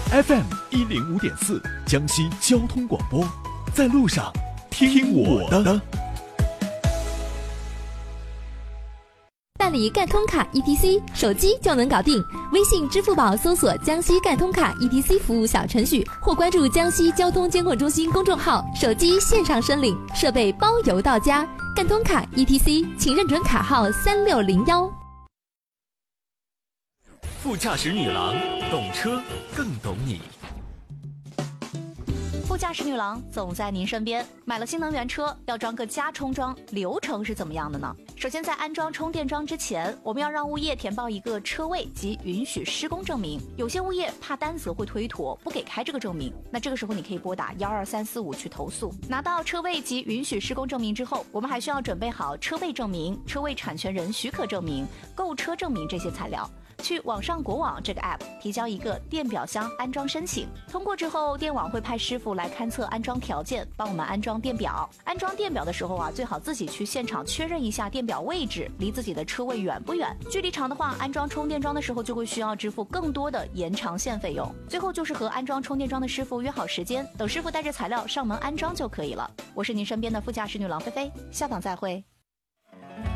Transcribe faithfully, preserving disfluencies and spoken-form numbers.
F M 一零五点四，江西交通广播，在路上听我的。 办理赣通卡 E T C， 手机就能搞定。微信、支付宝搜索江西赣通卡 E T C 服务小程序，或关注江西交通监管中心公众号，手机线上申领，设备包邮到家。赣通卡 E T C， 请认准卡号三六零幺。 副驾驶女郎，懂车更懂你。 副驾驶女郎总在您身边。买了新能源车，要装个加充桩，流程是怎么样的呢？首先，在安装充电桩之前，我们要让物业填报一个车位及允许施工证明。有些物业怕单子会推脱，不给开这个证明，那这个时候你可以拨打幺二三四五去投诉。拿到车位及允许施工证明之后，我们还需要准备好车位证明、车位产权人许可证明、购车证明这些材料。去网上国网这个 app 提交一个电表箱安装申请，通过之后，电网会派师傅来勘测安装条件，帮我们安装电表。安装电表的时候啊，最好自己去现场确认一下电表位置离自己的车位远不远，距离长的话，安装充电桩的时候就会需要支付更多的延长线费用。最后就是和安装充电桩的师傅约好时间，等师傅带着材料上门安装就可以了。我是您身边的副驾驶女郎菲菲，下档再会。